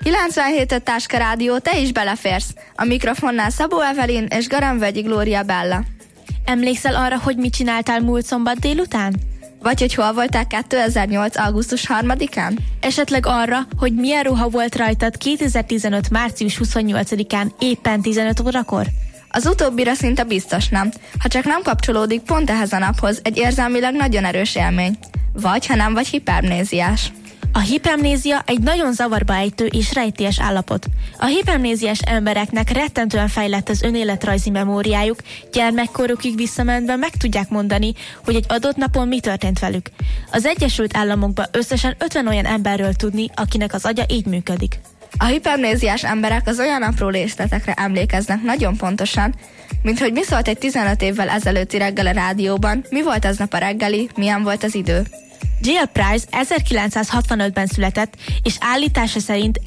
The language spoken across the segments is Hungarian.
97 Táska Rádió, te is beleférsz. A mikrofonnál Szabó Evelin és Garamvölgyi Glória Bella. Emlékszel arra, hogy mit csináltál múlt szombat délután? Vagy hogy hol voltál 2008. augusztus 3-án? Esetleg arra, hogy milyen ruha volt rajtad 2015. március 28-án éppen 15 órakor? Az utóbbira szinte biztos nem, ha csak nem kapcsolódik pont ehhez a naphoz egy érzelmileg nagyon erős élmény. Vagy ha nem vagy hipermnéziás. A hipermnézia egy nagyon zavarba ejtő és rejtélyes állapot. A hipermnéziás embereknek rettentően fejlett az önéletrajzi memóriájuk, gyermekkorukig visszamenve meg tudják mondani, hogy egy adott napon mi történt velük. Az Egyesült Államokban összesen 50 olyan emberről tudni, akinek az agya így működik. A hipermnéziás emberek az olyan apró részletekre emlékeznek nagyon pontosan, mint hogy mi szólt egy 15 évvel ezelőtti reggel a rádióban, mi volt aznap a reggeli, milyen volt az idő. J.L. Price 1965-ben született, és állítása szerint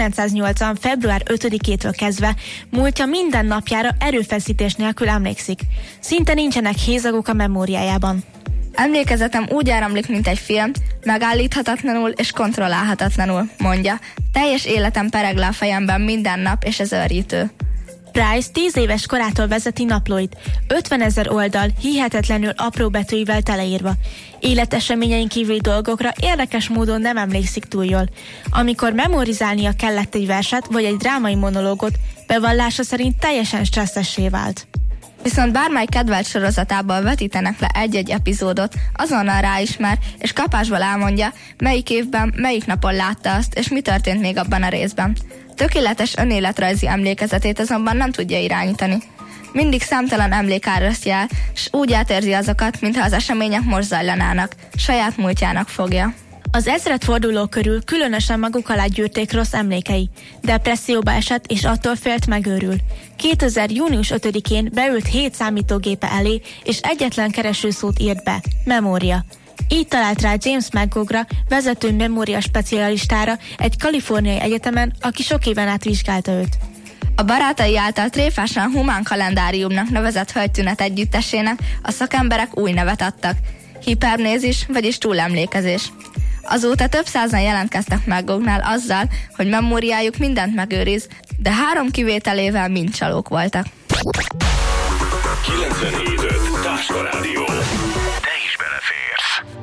1980. február 5-től kezdve múltja minden napjára erőfeszítés nélkül emlékszik. Szinte nincsenek hézagok a memóriájában. Emlékezetem úgy áramlik, mint egy film, megállíthatatlanul és kontrollálhatatlanul, mondja. Teljes életem pereg le a fejemben minden nap, és ez őrjítő. Price 10 éves korától vezeti naplóit, 50 000 oldal hihetetlenül apró betűivel teleírva. Életeseményein kívüli dolgokra érdekes módon nem emlékszik túl jól. Amikor memorizálnia kellett egy verset vagy egy drámai monológot, bevallása szerint teljesen stresszessé vált. Viszont bármely kedvelt sorozatából vetítenek le egy-egy epizódot, azonnal ráismer, és kapásból elmondja, melyik évben, melyik napon látta azt, és mi történt még abban a részben. Tökéletes önéletrajzi emlékezetét azonban nem tudja irányítani. Mindig számtalan emlék árasztja el, s úgy átérzi azokat, mintha az események most zajlanának, saját múltjának fogja. Az ezredforduló körül különösen maguk alá gyűrték rossz emlékei. Depresszióba esett, és attól félt megőrül. 2000. június 5-én beült 7 számítógépe elé, és egyetlen keresőszót írt be: memória. Így talált rá James McGough-ra, vezető memória specialistára egy kaliforniai egyetemen, aki sok éven át vizsgálta őt. A barátai által tréfásan humán kalendáriumnak nevezett hölgytünet együttesének a szakemberek új nevet adtak: hipermnézis, vagyis túlemlékezés. Azóta több százan jelentkeztek McGough-nál azzal, hogy memóriájuk mindent megőriz, de 3 kivételével mind csalók voltak. 97.5 Táska Rádió.